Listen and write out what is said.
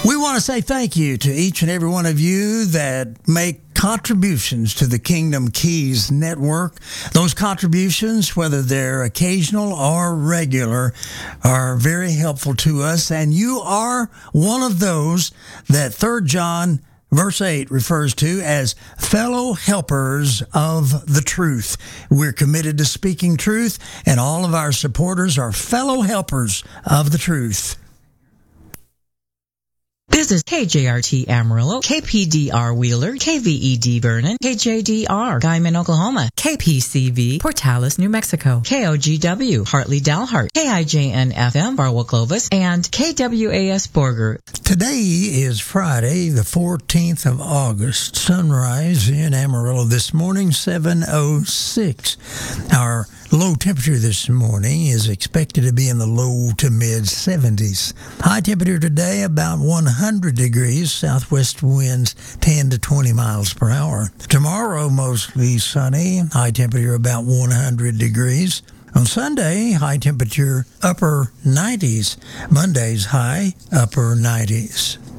We want to say thank you to each and every one of you that make contributions to the Kingdom Keys Network. Those contributions, whether they're occasional or regular, are very helpful to us, and you are one of those that 3 John Verse 8 refers to as fellow helpers of the truth. We're committed to speaking truth, and all of our supporters are fellow helpers of the truth. This is KJRT Amarillo, KPDR Wheeler, KVED Vernon, KJDR Guyman, Oklahoma, KPCV Portales, New Mexico, KOGW Hartley, Dalhart, KIJN FM Barwell, Clovis, and KWAS Borger. Today is Friday, the 14th of August. Sunrise in Amarillo this morning, 7:06. Our low temperature this morning is expected to be in the low to mid 70s. High temperature today about 100 degrees, southwest winds 10 to 20 miles per hour. Tomorrow mostly sunny, high temperature about 100 degrees. On Sunday, high temperature upper 90s. Monday's high upper 90s.